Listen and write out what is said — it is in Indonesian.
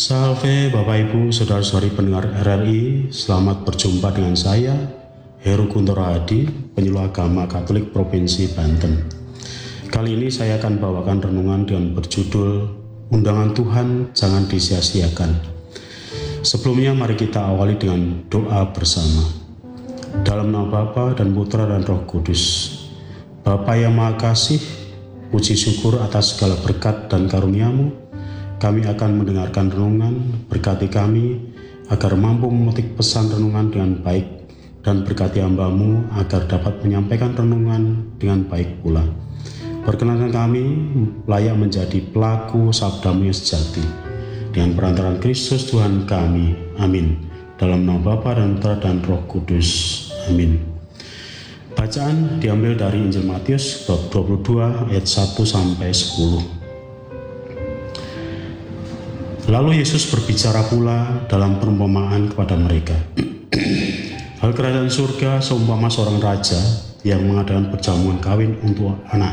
Salve Bapak Ibu, Saudara-saudari pendengar RRI, selamat berjumpa dengan saya, Heru Kuntoro Hadi, penyuluh agama Katolik Provinsi Banten. Kali ini saya akan bawakan renungan dengan berjudul Undangan Tuhan Jangan Disia-siakan. Sebelumnya mari kita awali dengan doa bersama. Dalam nama Bapa dan Putra dan Roh Kudus. Bapa yang Maha Kasih, puji syukur atas segala berkat dan karunia-Mu. Kami akan mendengarkan renungan, berkati kami agar mampu memetik pesan renungan dengan baik dan berkati hamba-Mu agar dapat menyampaikan renungan dengan baik pula. Perkenankan kami layak menjadi pelaku sabda-Mu yang sejati. Dengan perantaraan Kristus Tuhan kami. Amin. Dalam nama Bapa dan Putra dan Roh Kudus. Amin. Bacaan diambil dari Injil Matius bab 22 ayat 1 sampai 10. Lalu Yesus berbicara pula dalam perumpamaan kepada mereka. Hal kerajaan surga seumpama seorang raja yang mengadakan perjamuan kawin untuk anak